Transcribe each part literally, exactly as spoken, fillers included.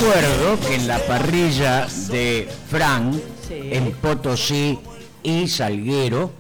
recuerdo que en la parrilla de Fran, Sí. en Potosí y Salguero,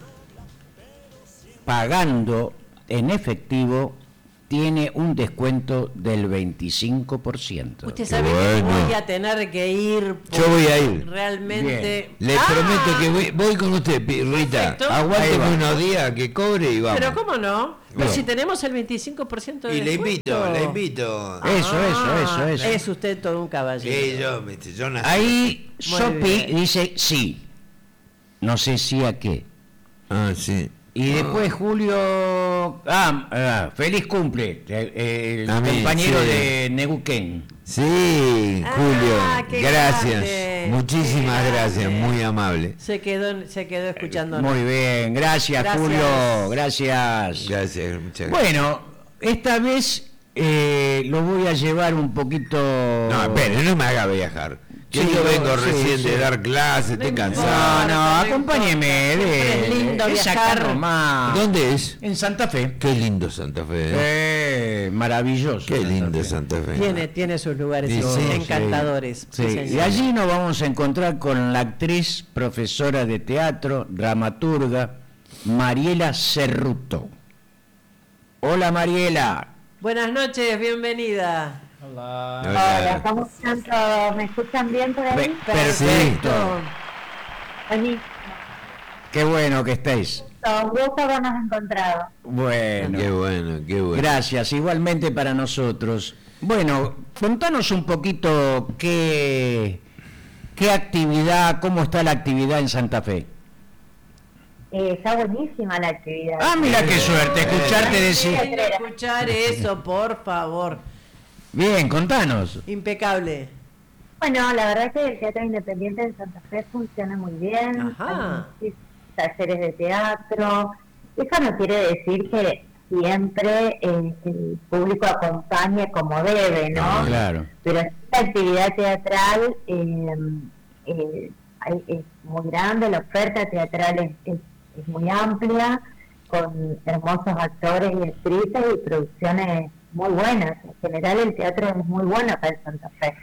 pagando en efectivo, tiene un descuento del veinticinco por ciento. Usted Qué sabe bueno. que voy a tener que ir. Yo voy a ir. Realmente. Le ¡Ah! prometo que voy, voy con usted, Pi- Rita. Perfecto. Ahí Aguánteme va. unos días que cobre y vamos. Pero cómo no. Pero Bueno. si tenemos el veinticinco por ciento de Y le descuento. invito, le invito. Eso, eso, eso, eso. Es usted todo un caballero. Sí, yo, viste, yo nací. Ahí Muy Sopi bien. dice sí. No sé si a qué. Ah, sí. Y después Julio... Ah, ah, feliz cumple. eh, El A mí, compañero sí. de Neuquén. Sí, Ah, Julio. qué Gracias. grande, Muchísimas qué gracias, grande. muy amable. Se quedó, se quedó escuchando. Muy bien, gracias, Gracias. Julio. Gracias. Gracias, muchas gracias. Bueno, esta vez eh, lo voy a llevar un poquito... No, espere, no me haga viajar. Que Sí, yo vengo sí, recién sí. de dar clases, estoy No cansado. No, no, No acompáñeme. importa. de- Es lindo de viajar. sacar nomás. ¿Dónde es? En Santa Fe. Qué lindo Santa Fe. ¿eh? Eh, maravilloso. Qué Santa lindo Fe. Santa Fe. Tiene, tiene sus lugares Sí, sí, encantadores. Sí, Sí, y señor. allí nos vamos a encontrar con la actriz, profesora de teatro, dramaturga, Mariela Cerruto. Hola, Mariela. Buenas noches, bienvenida. Hola. Hola. Hola, ¿cómo están todos? ¿Me escuchan bien por ahí? Pe- perfecto. Buenísimo. Qué bueno que estéis. Un gusto habernos encontrado. Bueno, Qué bueno, qué bueno. gracias, igualmente para nosotros. Bueno, contanos un poquito qué, qué actividad, cómo está la actividad en Santa Fe. Eh, está buenísima la actividad. Ah, mira qué suerte, escucharte Qué decir. lindo escuchar eso, por favor. Bien, contanos. Impecable. Bueno, la verdad es que el Teatro Independiente de Santa Fe funciona muy bien. Ajá. Hay muchísimos talleres de teatro. Eso no quiere decir que siempre eh, el público acompañe como debe, ¿no? Ah, claro. Pero esta actividad teatral eh, eh, hay- es muy grande, la oferta teatral es, es, es muy amplia, con hermosos actores y actrices y producciones muy buenas. En general el teatro es muy bueno acá en Santa Fe.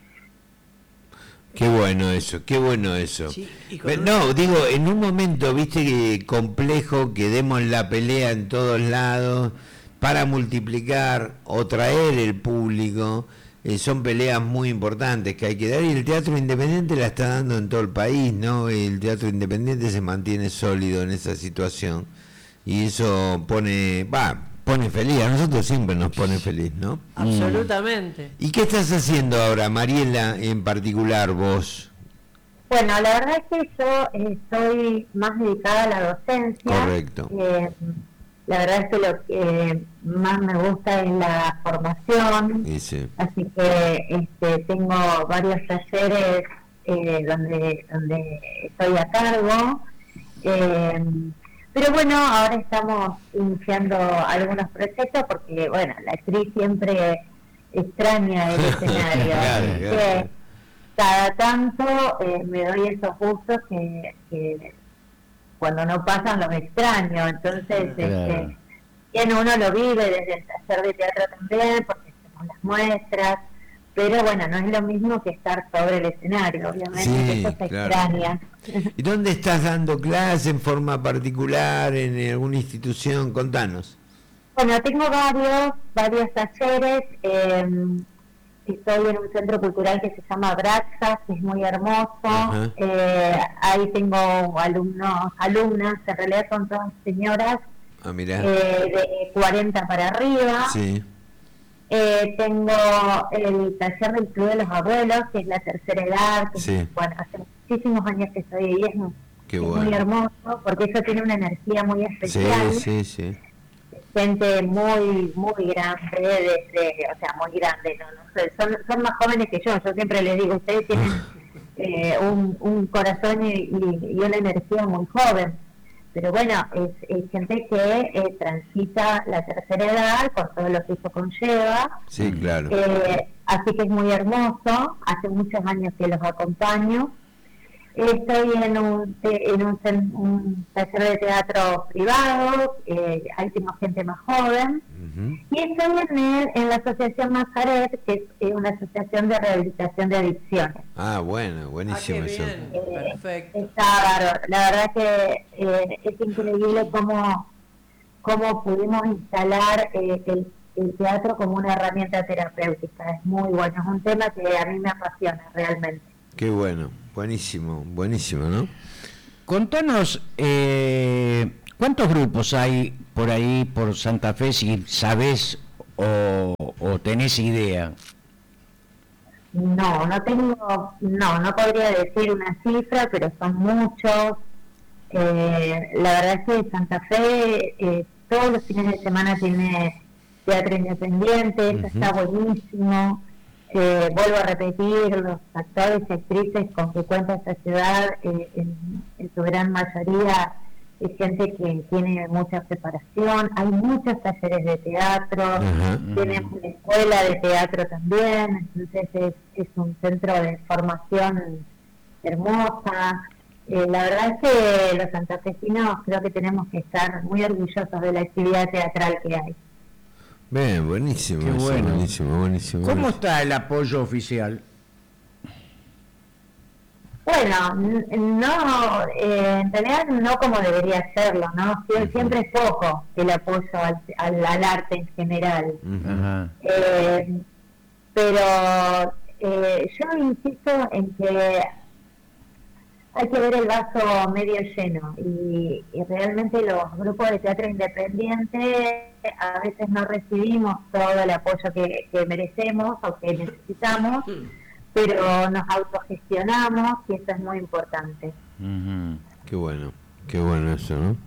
Qué bueno eso, qué bueno eso. Sí, y con Pero un- no, digo, en un momento, viste, que complejo, que demos la pelea en todos lados para multiplicar o traer el público, eh, son peleas muy importantes que hay que dar, y el teatro independiente la está dando en todo el país, ¿no? El teatro independiente se mantiene sólido en esa situación, y eso pone, va, pone feliz, a nosotros siempre nos pone feliz, ¿no? Absolutamente. ¿Y qué estás haciendo ahora, Mariela, en particular, vos? Bueno, la verdad es que yo eh, estoy más dedicada a la docencia. Correcto. Eh, la verdad es que lo que más me gusta es la formación. Dice. Así que este, tengo varios talleres eh, donde donde estoy a cargo. Eh, pero bueno, ahora estamos iniciando algunos proyectos porque, bueno, la actriz siempre extraña el escenario. Claro, Así claro. que cada tanto eh, me doy esos gustos que, que cuando no pasan los extraño. Entonces, Claro. este, bien, uno lo vive desde el taller de teatro también, porque hacemos las muestras, pero bueno, no es lo mismo que estar sobre el escenario, obviamente, Sí, que eso se claro. extraña. ¿Y dónde estás dando clase en forma particular, en alguna institución? Contanos. Bueno, tengo varios, varios talleres. Eh, estoy en un centro cultural que se llama Braxas, que es muy hermoso. Ajá. Eh, ahí tengo alumnos, alumnas, en realidad son todas señoras Ah, mirá. eh, de cuarenta para arriba. Sí. Eh, tengo el taller del Club de los Abuelos, que es la tercera edad. Que, Sí. bueno, hace muchísimos años que estoy ahí, es, muy- Qué es bueno. muy hermoso, porque eso tiene una energía muy Sí, especial. sí, sí. Gente muy, muy grande, desde, o sea, muy grande, no, no sé, son, son más jóvenes que yo. Yo siempre les digo, ustedes tienen eh, un, un corazón y, y, y una energía muy joven. Pero bueno, es, es gente que eh, transita la tercera edad con todo lo que eso conlleva. Sí, claro. Eh, así que es muy hermoso. Hace muchos años que los acompaño. Estoy en un en un, un taller de teatro privado, eh, ahí tengo gente más joven, uh-huh. y estoy en, el, en la asociación Mazaret, que es una asociación de rehabilitación de adicciones. Ah, bueno, buenísimo ah, eso. bien. Eh, Perfecto. Está bárbaro. La verdad que eh, es increíble cómo, cómo pudimos instalar eh, el, el teatro como una herramienta terapéutica. Es muy bueno, es un tema que a mí me apasiona realmente. Qué bueno, buenísimo, buenísimo, ¿no? Contanos, eh, ¿cuántos grupos hay por ahí, por Santa Fe, si sabés o, o tenés idea? No, no tengo, no, no podría decir una cifra, pero son muchos. Eh, la verdad es que Santa Fe eh, todos los fines de semana tiene teatro independiente, eso uh-huh. está buenísimo. Eh, vuelvo a repetir, los actores y actrices con que cuenta esta ciudad, eh, en, en su gran mayoría es gente que tiene mucha preparación, hay muchos talleres de teatro, uh-huh. tenemos una escuela de teatro también, entonces es, es un centro de formación hermosa. Eh, la verdad es que los santafesinos creo que tenemos que estar muy orgullosos de la actividad teatral que hay. Bien, buenísimo, Qué eso, bueno. buenísimo, buenísimo. ¿Cómo buenísimo. está el apoyo oficial? Bueno, no, eh, en realidad no como debería serlo, ¿no? Sie- siempre es poco el apoyo al, al, al arte en general. Uh-huh. Eh, pero eh, yo insisto en que hay que ver el vaso medio lleno y, y realmente los grupos de teatro independiente a veces no recibimos todo el apoyo que, que merecemos o que necesitamos, pero nos autogestionamos y eso es muy importante. Uh-huh. Qué bueno, qué bueno eso, ¿no?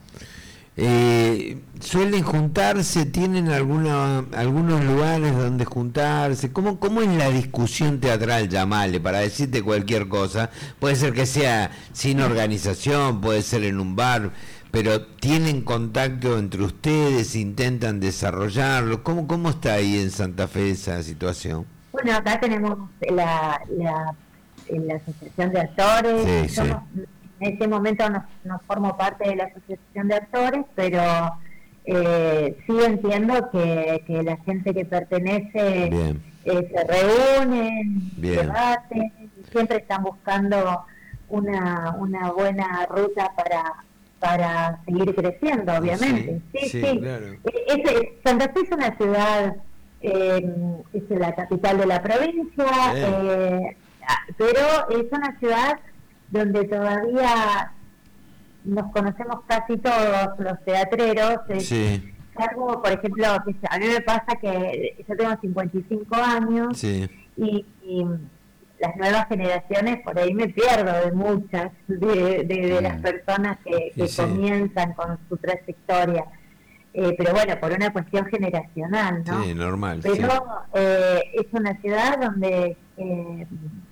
Eh, ¿Suelen juntarse? ¿Tienen alguna, algunos lugares donde juntarse? ¿Cómo, ¿Cómo es la discusión teatral, llamarle, para decirte cualquier cosa? Puede ser que sea sin organización, puede ser en un bar, pero ¿tienen contacto entre ustedes? ¿Intentan desarrollarlo? ¿Cómo, cómo está ahí en Santa Fe esa situación? Bueno, acá tenemos la, la, la Asociación de Actores. Sí, Somos, sí. En este momento no, no formo parte de la Asociación de Actores, pero eh, sí entiendo que, que la gente que pertenece eh, se reúnen, Bien. debaten, siempre están buscando una, una buena ruta para para seguir creciendo, obviamente. Sí, sí. sí. Claro. Es, es, Santa Fe es una ciudad, eh, es la capital de la provincia, eh, pero es una ciudad donde todavía nos conocemos casi todos los teatreros. Sí. Algo, por ejemplo, que a mí me pasa que yo tengo cincuenta y cinco años Sí. y, y las nuevas generaciones, por ahí me pierdo de muchas de, de, de las personas que, que sí. comienzan con su trayectoria. Eh, pero bueno, por una cuestión generacional, ¿no? Sí, normal. Pero sí. eh, es una ciudad donde, eh,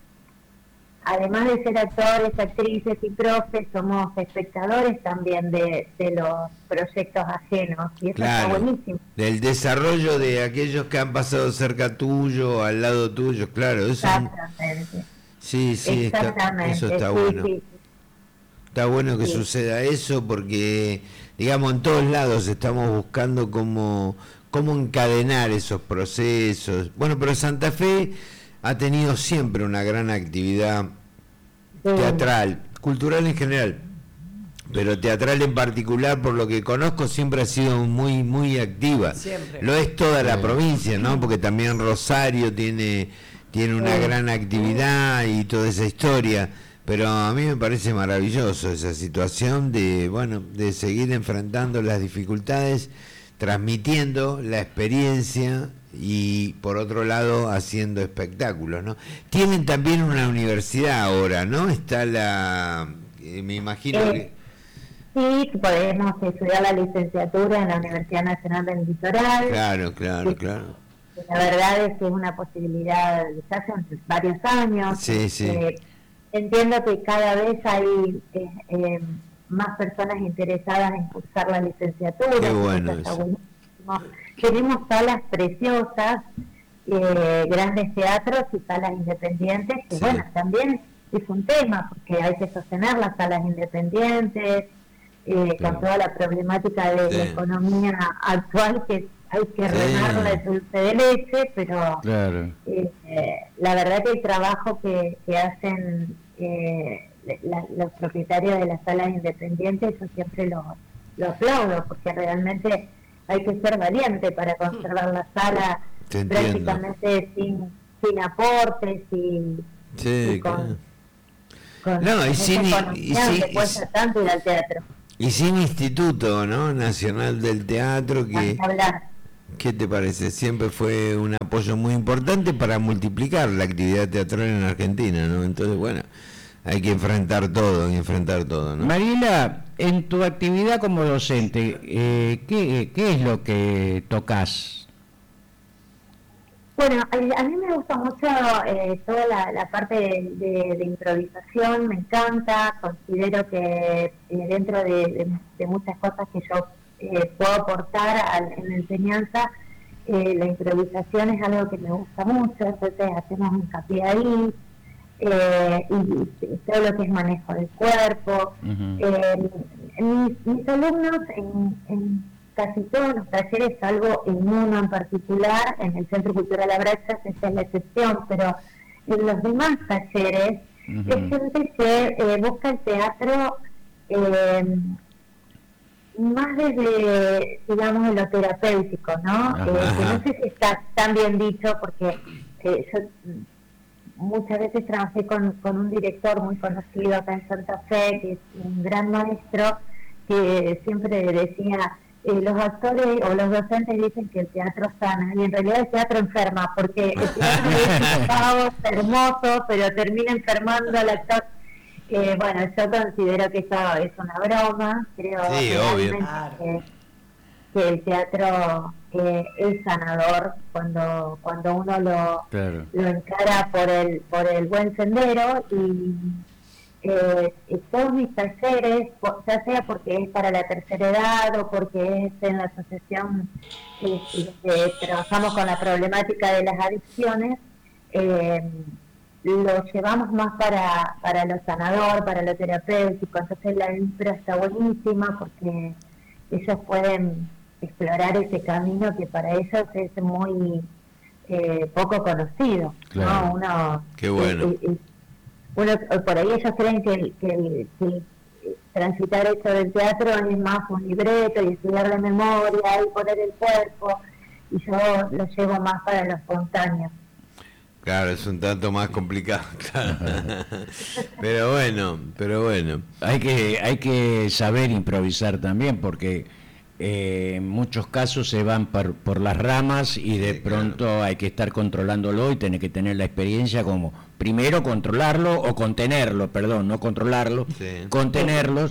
además de ser actores, actrices y profes, somos espectadores también de, de los proyectos ajenos. Y eso Claro, está buenísimo. del desarrollo de aquellos que han pasado cerca tuyo, al lado tuyo, claro. Eso Exactamente. Sí, sí, Exactamente. Está, eso está sí, bueno. Sí. Está bueno que Sí. suceda eso porque, digamos, en todos lados estamos buscando cómo, cómo encadenar esos procesos. Bueno, pero Santa Fe ha tenido siempre una gran actividad Sí. teatral, cultural en general, pero teatral en particular, por lo que conozco, siempre ha sido muy muy activa. Siempre. Lo es toda la Sí. provincia, ¿no? Porque también Rosario tiene tiene una Sí. gran actividad y toda esa historia. Pero a mí me parece maravilloso esa situación de, bueno, de seguir enfrentando las dificultades, transmitiendo la experiencia y por otro lado haciendo espectáculos, ¿no? Tienen también una universidad ahora, ¿no? Está la, eh, me imagino Eh, que... Sí, podemos estudiar la licenciatura en la Universidad Nacional del Litoral. Claro, claro, Sí. claro. La verdad es que es una posibilidad de hace varios años. Sí, sí. Eh, entiendo que cada vez hay eh, eh, más personas interesadas en cursar la licenciatura. Qué bueno está eso. buenísimo. Tenemos salas preciosas, eh, grandes teatros y salas independientes que, Sí. bueno, también es un tema, porque hay que sostener las salas independientes, eh, Claro. con toda la problemática de Sí. la economía actual, que hay que Sí. remarla de dulce de leche, pero Claro. eh, eh, la verdad que el trabajo que, que hacen eh, la- los propietarios de las salas independientes, yo siempre lo, lo aplaudo, porque realmente hay que ser valiente para conservar la sala Te entiendo. prácticamente sin, sin aportes y, Sí, y con, claro. con No, y esa sin- y- economía y sin- que cuesta y- tanto ir al teatro. Y sin Instituto, ¿no? Nacional del Teatro, Ni que, hablar. ¿qué te parece? Siempre fue un apoyo muy importante para multiplicar la actividad teatral en Argentina, ¿no? Entonces, bueno, hay que enfrentar todo, hay que enfrentar todo, ¿no? Mariela, en tu actividad como docente, eh, ¿qué, ¿qué es lo que tocas? Bueno, a, a mí me gusta mucho eh, toda la, la parte de, de- de improvisación, me encanta, considero que eh, dentro de, de- de muchas cosas que yo eh, puedo aportar al- en la enseñanza, eh, la improvisación es algo que me gusta mucho, entonces hacemos hincapié ahí, eh, y, y todo lo que es manejo del cuerpo. Ujú. Eh, mis, mis alumnos en, en casi todos los talleres, salvo en uno en particular, en el Centro Cultural Abraxas, esa es la excepción, pero en los demás talleres Ujú. es gente que eh, busca el teatro eh, más desde, digamos, lo terapéutico, ¿no? Ajá. Eh, que no sé si está tan bien dicho, porque eh, yo muchas veces trabajé con, con un director muy conocido acá en Santa Fe, que es un gran maestro, que siempre decía, eh, los actores o los docentes dicen que el teatro sana, y en realidad el teatro enferma, porque el teatro es un caos hermoso, pero termina enfermando al actor. Eh, bueno, yo considero que eso es una broma, creo Sí, realmente obvio. que, que el teatro eh, es sanador cuando cuando uno lo Claro. lo encara por el por el buen sendero, y, eh, y todos mis talleres, po- ya sea porque es para la tercera edad o porque es en la asociación que, que trabajamos con la problemática de las adicciones, eh, lo llevamos más para, para lo sanador, para lo terapéutico. Entonces la impro está buenísima porque ellos pueden explorar ese camino que para ellos es muy eh, poco conocido, Claro. ¿no? Uno, Qué bueno. eh, eh, uno, por ahí ellos creen que, el- que, el- que el transitar esto del teatro es más un libreto y estudiar de memoria y poner el cuerpo, y yo lo llevo más para lo espontáneo. Claro, es un tanto más complicado, claro. Pero bueno, pero bueno. Hay que, hay que saber improvisar también, porque eh, en muchos casos se van por, por las ramas y de Sí, pronto claro. hay que estar controlándolo y tener que tener la experiencia como primero controlarlo o contenerlo, perdón, no controlarlo, Sí. contenerlos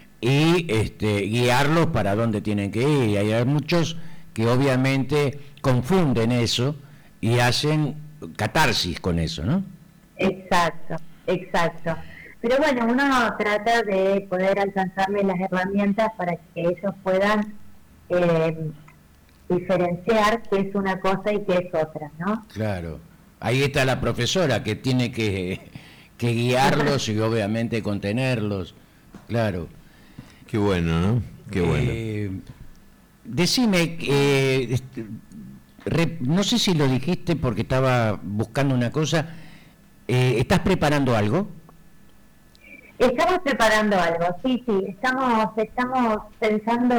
y este, guiarlos para donde tienen que ir. Y hay muchos que obviamente confunden eso y hacen catarsis con eso, ¿no? Exacto, exacto. Pero bueno, uno trata de poder alcanzarle las herramientas para que ellos puedan eh, diferenciar qué es una cosa y qué es otra, ¿no? Claro. Ahí está la profesora que tiene que, que guiarlos y obviamente contenerlos. Claro. Qué bueno, ¿no? Qué bueno. Eh, decime, eh, este, re- no sé si lo dijiste porque estaba buscando una cosa. Eh, ¿Estás preparando algo? Estamos preparando algo, sí, sí, estamos estamos pensando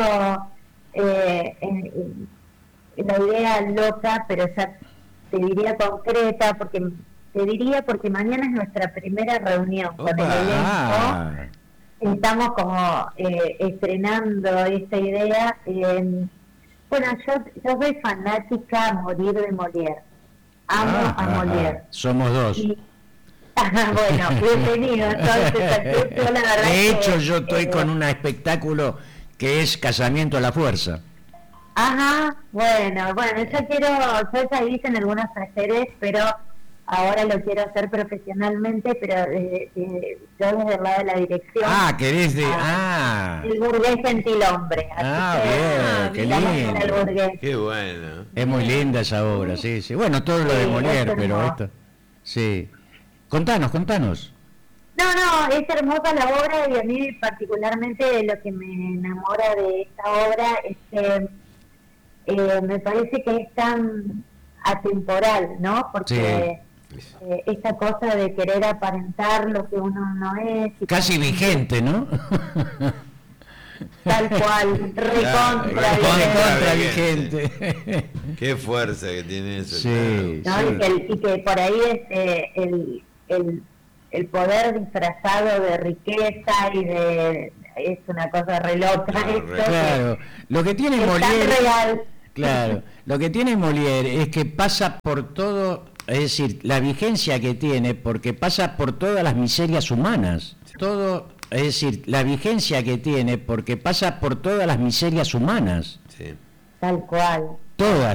eh, en, en la idea loca, pero ya te diría concreta, porque te diría porque mañana es nuestra primera reunión con el Opa. elenco. Ah, Estamos como eh, estrenando esta idea. Eh, bueno, yo, yo soy fanática a morir de Molière. Amo ah, a ah, Molière. ah, somos dos. Y, bueno, bienvenido. Entonces, yo la verdad De que, hecho, yo estoy eh, con un espectáculo que es Casamiento a la Fuerza. Ajá, bueno, bueno, yo quiero, yo ya hice en algunos talleres, pero ahora lo quiero hacer profesionalmente, pero eh, eh, yo desde el lado de la dirección. Ah, querés de... Ah, Ah, el burgués gentilhombre. Así Ah, que, bien, qué vamos lindo. con el burgués. Qué bueno. es muy linda esa obra, sí, sí. Bueno, todo lo de Sí, Molière, es pero hermoso. esto... Sí. Contanos, contanos. No, no, es hermosa la obra y a mí particularmente lo que me enamora de esta obra es que eh, me parece que es tan atemporal, ¿no? Porque eh, esta cosa de querer aparentar lo que uno no es. Y Casi vigente, ¿no? Tal cual, recontra, Recontra vigente. vigente. Qué fuerza que tiene eso. Sí, ¿no? sí. Y, que, el- y que por ahí es eh, el, el, el poder disfrazado de riqueza y de... es una cosa re loca. Claro, esto, re- Claro, lo que tiene que es tan Molière, real. claro, lo que tiene Molière es que pasa por todo, es decir, la vigencia que tiene, porque pasa por todas las miserias humanas, todo, es decir, la vigencia que tiene, porque pasa por todas las miserias humanas, Sí. Tal cual. todas